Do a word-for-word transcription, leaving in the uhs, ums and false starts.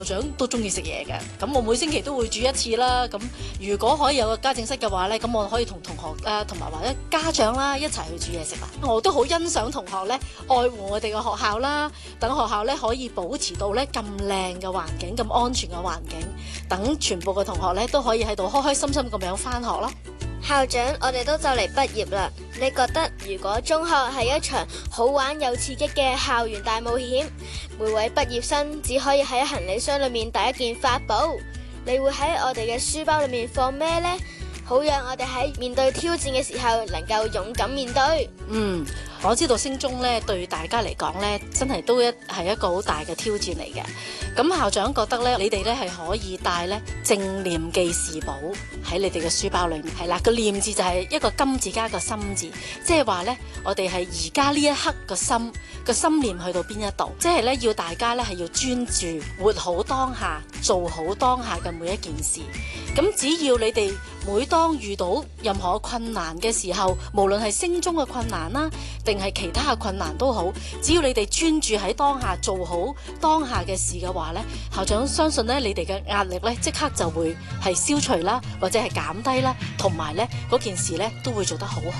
校長都中意食嘢嘅，咁我每星期都會煮一次啦。咁如果可以有個家政室嘅話呢，咁我可以同同學啊，同埋或者家長啦一齊去煮嘢食啦。我都好欣賞同學呢愛護我哋嘅學校啦，等學校呢可以保持到呢咁靚嘅環境、咁安全嘅環境，等全部嘅同學呢都可以喺度開開心心咁樣返學咯。 校長，我哋都就嚟畢業啦，你覺得如果中學係一場好玩又刺激嘅校園大冒險，每位畢業生只可以喺行李箱裏面帶一件法寶，你會喺我哋嘅書包裏面放咩呢？好讓我哋喺面對挑戰嘅時候能夠勇敢面對。 嗯，我知道升中咧對大家嚟講咧，真係都一係一個好大嘅挑戰嚟嘅。咁校長覺得咧，你哋咧係可以帶咧正念記事簿喺你哋嘅書包裏面，係啦，個念字就係一個金字加個心字，即係話咧，我哋係而家呢一刻個心個心念去到邊一度，即係咧要大家咧係要專注活好當下，做好當下嘅每一件事。咁只要你哋每當遇到任何困難嘅時候，無論係升中嘅困難啦，定係其他嘅困難都好，只要你哋專注喺當下，做好當下嘅事嘅話呢，校長相信咧，你哋嘅壓力咧即刻就會係消除啦，或者係減低啦，同埋咧嗰件事咧都會做得好好。